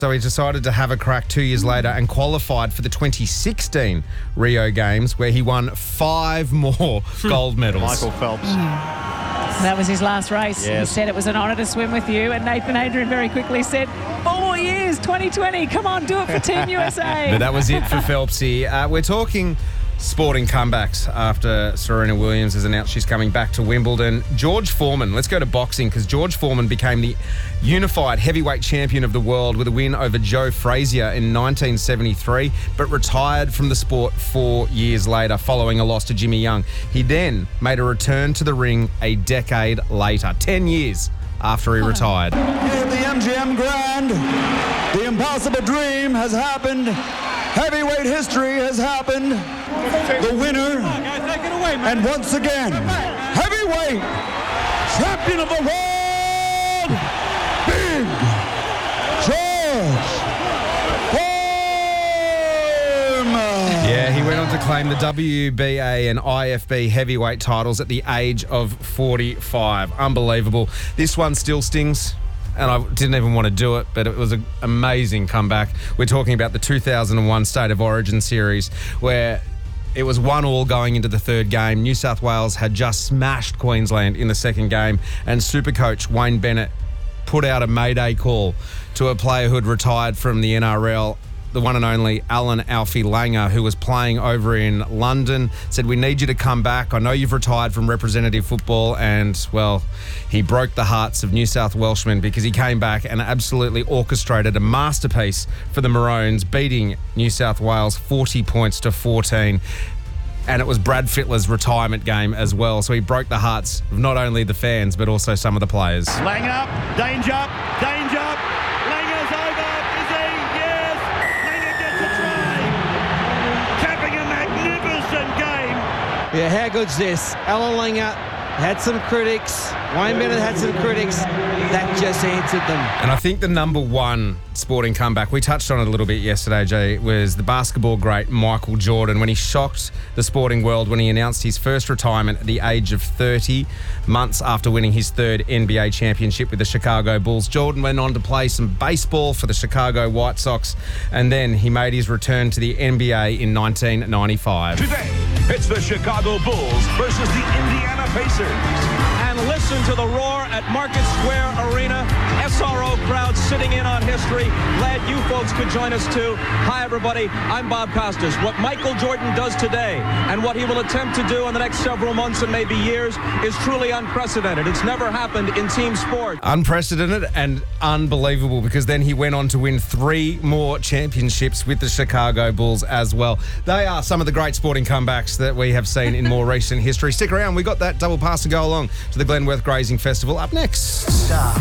So he decided to have a crack 2 years later and qualified for the 2016 Rio Games, where he won 5 more gold medals. Michael Phelps. That was his last race. Yes. He said it was an honour to swim with you, and Nathan Adrian very quickly said, 4 more years, 2020, come on, do it for Team USA. But that was it for Phelpsy. We're talking sporting comebacks after Serena Williams has announced she's coming back to Wimbledon. George Foreman, let's go to boxing, because George Foreman became the unified heavyweight champion of the world with a win over Joe Frazier in 1973, but retired from the sport 4 years later following a loss to Jimmy Young. He then made a return to the ring a decade later, 10 years after he retired. At the MGM Grand, the impossible dream has happened. Heavyweight history has happened. The winner, and once again, heavyweight champion of the world, Big George Foreman. Yeah, he went on to claim the WBA and IFB heavyweight titles at the age of 45. Unbelievable. This one still stings. And I didn't even want to do it, but it was an amazing comeback. We're talking about the 2001 State of Origin series, where it was 1-1 going into the third game. New South Wales had just smashed Queensland in the second game, and Supercoach Wayne Bennett put out a mayday call to a player who had retired from the NRL, the one and only Alan Alfie Langer, who was playing over in London, said, "We need you to come back. I know you've retired from representative football." And, well, he broke the hearts of New South Welshmen, because he came back and absolutely orchestrated a masterpiece for the Maroons, beating New South Wales 40 points to 14. And it was Brad Fittler's retirement game as well. So he broke the hearts of not only the fans, but also some of the players. Langer up, danger, danger. Langer's over, is he? Yes. Langer gets a try. Capping a magnificent game. Yeah, how good's this? Alan Langer had some critics. Wayne Bennett had some critics. That just answered them. And I think the number one sporting comeback, we touched on it a little bit yesterday, Jay, was the basketball great Michael Jordan, when he shocked the sporting world when he announced his first retirement at the age of 30, months after winning his third NBA championship with the Chicago Bulls. Jordan went on to play some baseball for the Chicago White Sox, and then he made his return to the NBA in 1995. Today, it's the Chicago Bulls versus the Indiana Pacers. And listen to the roar at Market Square Arena. SRO crowd sitting in on history. Glad you folks could join us too. Hi, everybody. I'm Bob Costas. What Michael Jordan does today and what he will attempt to do in the next several months and maybe years is truly unprecedented. It's never happened in team sport. Unprecedented and unbelievable, because then he went on to win 3 more championships with the Chicago Bulls as well. They are some of the great sporting comebacks that we have seen in more recent history. Stick around. We got that double pass to go along to the Glenworth Grazing Festival up next. Star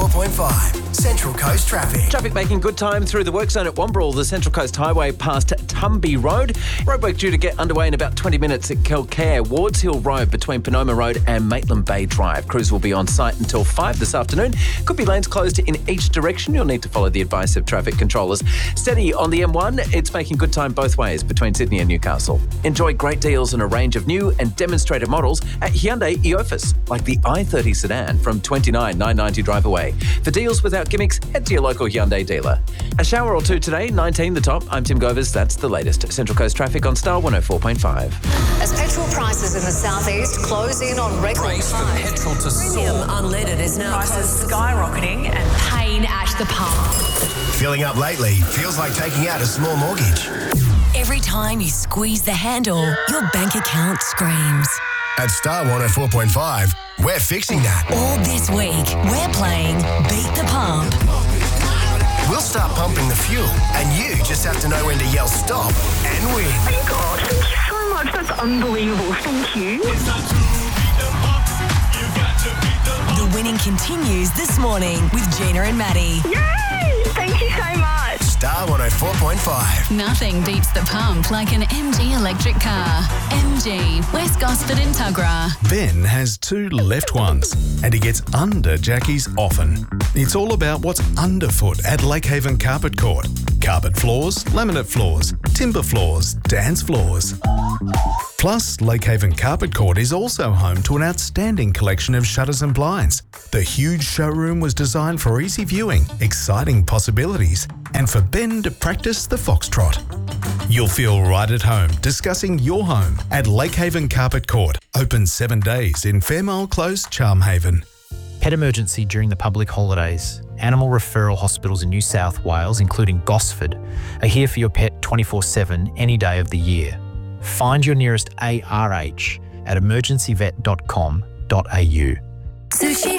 104.5, Central Coast Traffic. Traffic making good time through the work zone at Wombrel, the Central Coast Highway past Tumby Road. Roadwork due to get underway in about 20 minutes at Kelcare, Wards Hill Road between Panoma Road and Maitland Bay Drive. Crews will be on site until 5 this afternoon. Could be lanes closed in each direction. You'll need to follow the advice of traffic controllers. Steady on the M1. It's making good time both ways between Sydney and Newcastle. Enjoy great deals on a range of new and demonstrator models at Hyundai Eofus, like the i30 sedan from $29,990 drive away. For deals without gimmicks, head to your local Hyundai dealer. A shower or two today, 19 the top. I'm Tim Govers. That's the latest. Central Coast Traffic on Star 104.5 As petrol prices in the southeast close in on record highs, Petrol to premium unleaded is now prices skyrocketing and pain at the pump. Filling up lately feels like taking out a small mortgage. Every time you squeeze the handle, your bank account screams. At Star 104.5, we're fixing that. All this week, we're playing Beat the Pump. We'll start pumping the fuel, and you just have to know when to yell stop and win. Oh my God, thank you so much. That's unbelievable. Thank you. The winning continues this morning with Gina and Maddie. Yay! Thank you so much. Star 104.5. Nothing beats the pump like an MG electric car. MG, West Gosford and Tuggerah. Ben has 2 left ones, and he gets under Jackie's often. It's all about what's underfoot at Lakehaven Carpet Court. carpet floors, laminate floors, timber floors, dance floors. Plus, Lakehaven Carpet Court is also home to an outstanding collection of shutters and blinds. The huge showroom was designed for easy viewing, exciting possibilities, and for Ben to practice the foxtrot. You'll feel right at home discussing your home at Lakehaven Carpet Court. Open 7 days in Fairmile Close, Charmhaven. Pet emergency during the public holidays. Animal referral hospitals in New South Wales, including Gosford, are here for your pet 24/7 any day of the year. Find your nearest ARH at emergencyvet.com.au. Sushi